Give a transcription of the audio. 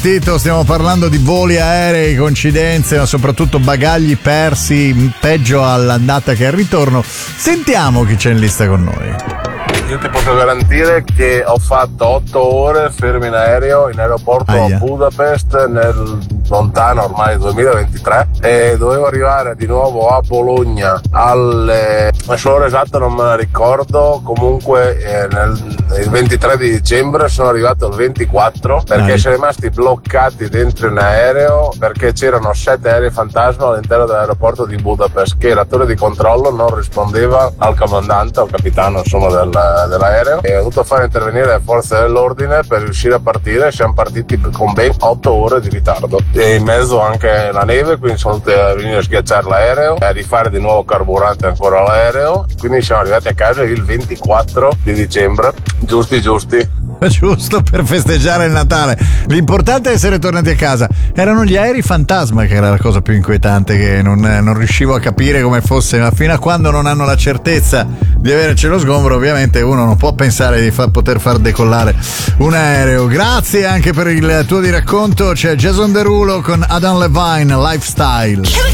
Tito, stiamo parlando di voli aerei, coincidenze, ma soprattutto bagagli persi, peggio all'andata che al ritorno. Sentiamo chi c'è in lista con noi. Io ti posso garantire che ho fatto 8 ore fermi in aereo in aeroporto a Budapest nel lontano ormai 2023 e dovevo arrivare di nuovo a Bologna alle l'ora esatta non me la ricordo, comunque il 23 di dicembre sono arrivato il 24 perché siamo rimasti bloccati dentro in aereo perché c'erano 7 aerei fantasma all'interno dell'aeroporto di Budapest che l'attore di controllo non rispondeva al comandante, al capitano insomma dell'aereo, e ho dovuto fare intervenire le forze dell'ordine per riuscire a partire. Siamo partiti con ben 8 ore di ritardo e in mezzo anche la neve, quindi sono dovuti venire a schiacciare l'aereo e a rifare di nuovo carburante ancora all'aereo, quindi siamo arrivati a casa il 24 di dicembre, giusti giusto per festeggiare il Natale. L'importante è essere tornati a casa. Erano gli aerei fantasma che era la cosa più inquietante, che non riuscivo a capire come fosse, ma fino a quando non hanno la certezza di averci lo sgombro ovviamente uno non può pensare di poter far decollare un aereo. Grazie anche per il tuo di racconto. C'è Jason Derulo con Adam Levine, Lifestyle.